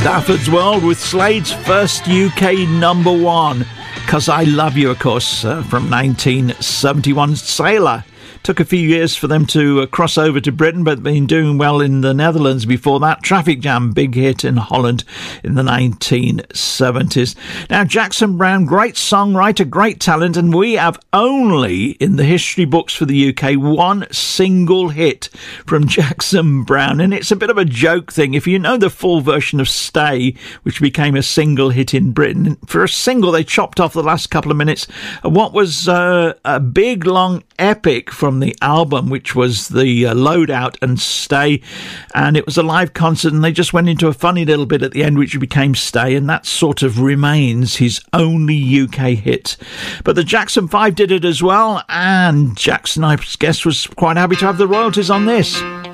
Stafford's World with Slade's first UK number one, 'Cause I Love You, of course, from 1971. Sailor. Took a few years for them to cross over to Britain, but been doing well in the Netherlands before that. Traffic Jam, big hit in Holland in the 1970s. Now, Jackson Browne, great songwriter, great talent, and we have only, in the history books for the UK, one single hit from Jackson Browne, and it's a bit of a joke thing. If you know the full version of Stay, which became a single hit in Britain, for a single they chopped off the last couple of minutes what was a big, long epic from the album, which was the Loadout and Stay, and it was a live concert, and they just went into a funny little bit at the end which became Stay, and that sort of remains his only UK hit. But the Jackson 5 did it as well, and Jackson, I guess, was quite happy to have the royalties on this.